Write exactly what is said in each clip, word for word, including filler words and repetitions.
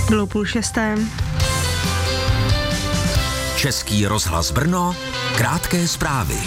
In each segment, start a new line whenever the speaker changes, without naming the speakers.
Bylo půl šesté.
Český rozhlas Brno, krátké zprávy.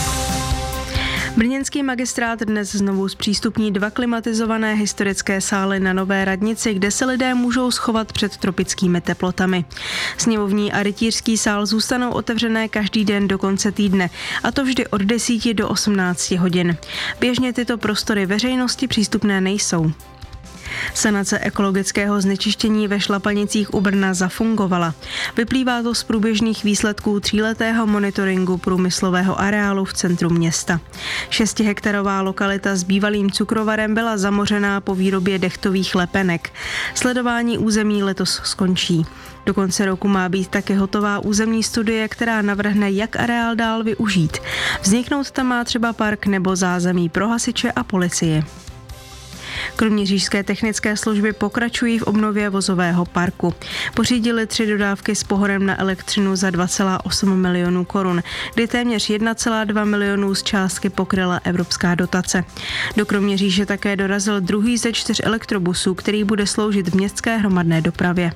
Brněnský magistrát dnes znovu zpřístupní dva klimatizované historické sály na Nové radnici, kde se lidé můžou schovat před tropickými teplotami. Sněmovní a rytířský sál zůstanou otevřené každý den do konce týdne, a to vždy od deseti do osmnácti hodin. Běžně tyto prostory veřejnosti přístupné nejsou. Sanace ekologického znečištění ve Šlapanicích u Brna zafungovala. Vyplývá to z průběžných výsledků tříletého monitoringu průmyslového areálu v centru města. Šestihektarová lokalita s bývalým cukrovarem byla zamořená po výrobě dechtových lepenek. Sledování území letos skončí. Do konce roku má být také hotová územní studie, která navrhne, jak areál dál využít. Vzniknout tam má třeba park nebo zázemí pro hasiče a policii. Kroměřížské technické služby pokračují v obnově vozového parku. Pořídili tři dodávky s pohorem na elektřinu za dva celá osm milionů korun, kdy téměř jedna celá dva milionů z částky pokryla evropská dotace. Do Kroměříže také dorazil druhý ze čtyř elektrobusů, který bude sloužit v městské hromadné dopravě.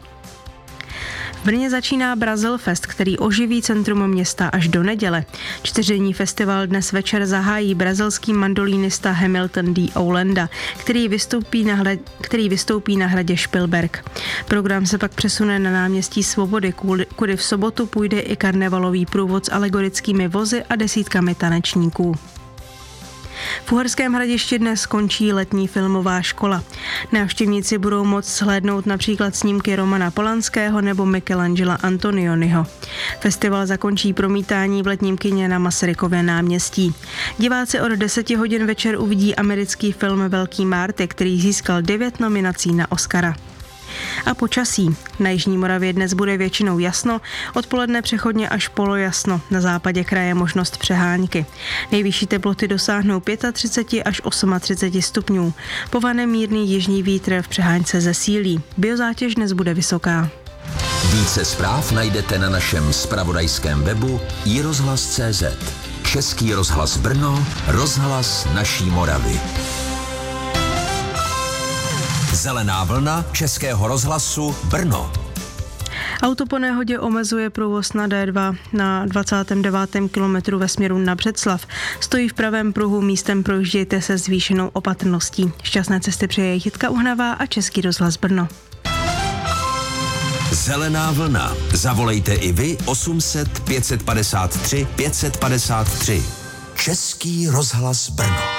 V Brně začíná Brazilfest, který oživí centrum města až do neděle. Čtyřdenní festival dnes večer zahájí brazilský mandolínista Hamilton D. Oulenda, který vystoupí na, hled, který vystoupí na hradě Špilberk. Program se pak přesune na náměstí Svobody, kudy v sobotu půjde i karnevalový průvod s alegorickými vozy a desítkami tanečníků. V Uherském Hradišti dnes končí letní filmová škola. Návštěvníci budou moct shlédnout například snímky Romana Polanského nebo Michelangela Antonioniho. Festival zakončí promítání v letním kině na Masarykově náměstí. Diváci od deseti hodin večer uvidí americký film Velký Marty, který získal devět nominací na Oscara. A počasí. Na jižní Moravě dnes bude většinou jasno, odpoledne přechodně až polojasno, na západě kraje možnost přehánky. Nejvyšší teploty dosáhnou třicet pět až třicet osm stupňů. Povane mírný jižní vítr, v přehánce zesílí. Biozátěž dnes bude vysoká.
Více zpráv najdete na našem zpravodajském webu i rozhlas tečka cé zet. Český rozhlas Brno, rozhlas naší Moravy. Zelená vlna Českého rozhlasu Brno.
Auto po nehodě omezuje provoz na D dva na dvacátém devátém kilometru ve směru na Břeclav. Stojí v pravém pruhu, místem projíždějte se zvýšenou opatrností. Šťastné cesty přeje Jitka Uhnavá a Český rozhlas Brno.
Zelená vlna. Zavolejte i vy osm set pět set padesát tři pět set padesát tři. Český rozhlas Brno.